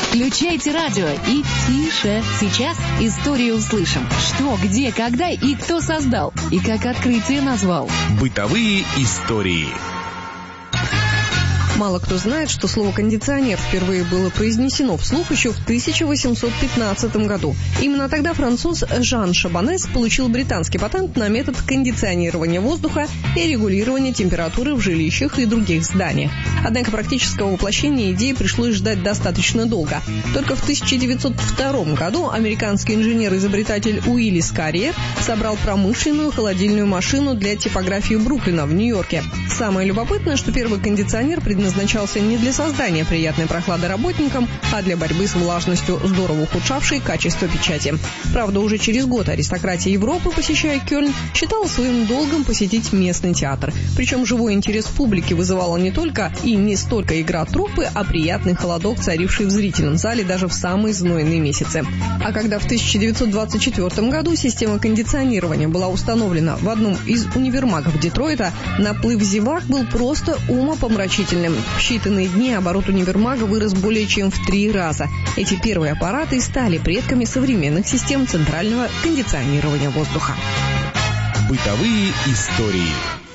Включайте радио и тише. Сейчас историю услышим. Что, где, когда и кто создал, и как открытие назвал. Бытовые истории. Мало кто знает, что слово «кондиционер» впервые было произнесено вслух еще в 1815 году. Именно тогда француз Жан Шабанес получил британский патент на метод кондиционирования воздуха и регулирования температуры в жилищах и других зданиях. Однако практического воплощения идеи пришлось ждать достаточно долго. Только в 1902 году американский инженер-изобретатель Уиллис Карриер собрал промышленную холодильную машину для типографии Бруклина в Нью-Йорке. Самое любопытное, что первый кондиционер предназначался не для создания приятной прохлады работникам, а для борьбы с влажностью, здорово ухудшавшей качество печати. Правда, уже через год аристократия Европы, посещая Кёльн, считала своим долгом посетить местный театр. Причем живой интерес публики вызывала не только и не столько игра труппы, а приятный холодок, царивший в зрительном зале даже в самые знойные месяцы. А когда в 1924 году система кондиционирования была установлена в одном из универмагов Детройта, наплыв зевак был просто умопомрачительным. В считанные дни оборот универмага вырос более чем в 3 раза. Эти первые аппараты стали предками современных систем центрального кондиционирования воздуха. Бытовые истории.